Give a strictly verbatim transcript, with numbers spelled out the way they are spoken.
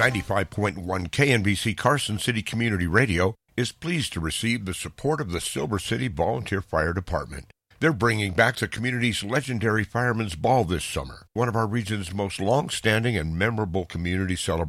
ninety-five point one K N B C Carson City Community Radio is pleased to receive the support of the Silver City Volunteer Fire Department. They're bringing back the community's legendary Fireman's Ball this summer, one of our region's most long-standing and memorable community celebrations.